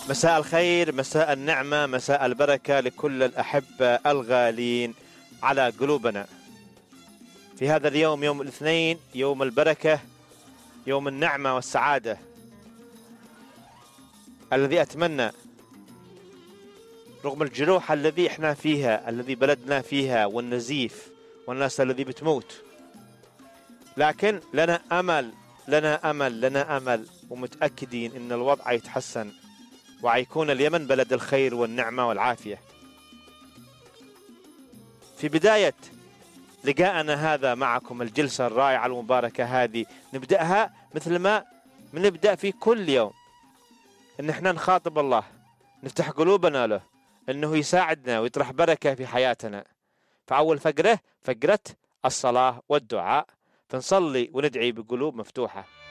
مساء الخير، مساء النعمة، مساء البركة لكل الأحبة الغالين على قلوبنا في هذا اليوم، يوم الاثنين، يوم البركة، يوم النعمة والسعادة، الذي أتمنى رغم الجروح الذي احنا فيها، الذي بلدنا فيها، والنزيف والناس الذي بتموت، لكن لنا أمل، لنا أمل، لنا أمل، ومتأكدين إن الوضع يتحسن ويكون اليمن بلد الخير والنعمة والعافية. في بداية لقاءنا هذا معكم، الجلسة الرائعة المباركة هذه نبدأها مثل ما نبدأ في كل يوم، إن احنا نخاطب الله، نفتح قلوبنا له، إنه يساعدنا ويطرح بركة في حياتنا. فأول فقرة الصلاة والدعاء، فنصلي وندعي بقلوب مفتوحة.